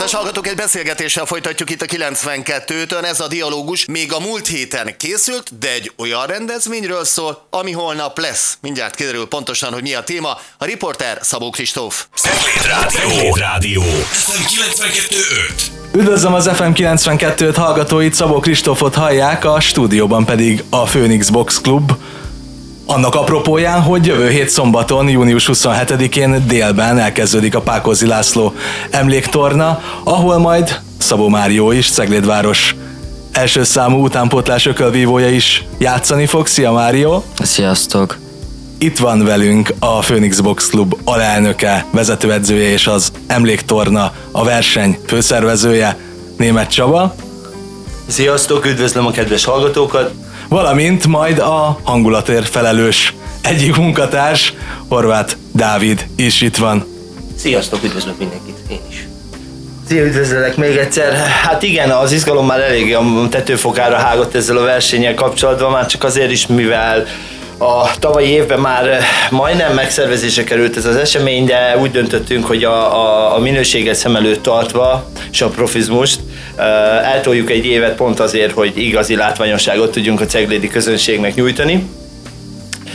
Kedves hallgatók, egy beszélgetéssel folytatjuk itt a 92-tön. Ez a dialógus még a múlt héten készült, de egy olyan rendezvényről szól, ami holnap lesz. Mindjárt kiderül pontosan, hogy mi a téma. A riporter Szabó Kristóf. Cegléd Rádió. FM 92.5. Üdvözlöm az FM 92.5 hallgatóit, Szabó Kristófot hallják, a stúdióban pedig a Phoenix Box Club. Annak apropóján, hogy jövő hét szombaton, június 27-én délben elkezdődik a Pákozzi László emléktorna, ahol majd Szabó Mário is, Ceglédváros első számú utánpótlás ökölvívója is játszani fog. Szia Mário! Sziasztok! Itt van velünk a Phoenix Box Club alelnöke, vezetőedzője és az emléktorna, a verseny főszervezője, Németh Csaba. Sziasztok, üdvözlöm a kedves hallgatókat! Valamint majd a hangulatért felelős egyik munkatárs, Horváth Dávid is itt van. Sziasztok, üdvözlök mindenkit, én is. Szia, üdvözlök még egyszer. Hát igen, az izgalom már eléggé a tetőfokára hágott ezzel a versennyel kapcsolatban, már csak azért is, mivel a tavalyi évben már majdnem megszervezésre került ez az esemény, de úgy döntöttünk, hogy a minőséget szem előtt tartva, és a profizmust eltoljuk egy évet pont azért, hogy igazi látványosságot tudjunk a ceglédi közönségnek nyújtani.